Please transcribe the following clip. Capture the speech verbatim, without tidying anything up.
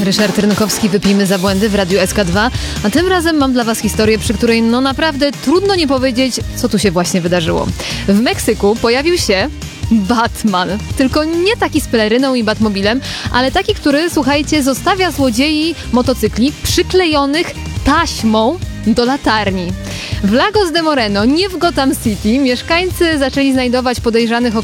Ryszard Rynkowski, Wypijmy za błędy w Radiu S K dwa, a tym razem mam dla was historię, przy której no naprawdę trudno nie powiedzieć, co tu się właśnie wydarzyło. W Meksyku pojawił się Batman. Tylko nie taki z peleryną i Batmobilem, ale taki, który, słuchajcie, zostawia złodziei motocykli przyklejonych taśmą do latarni. W Lagos de Moreno, nie w Gotham City, mieszkańcy zaczęli znajdować podejrzanych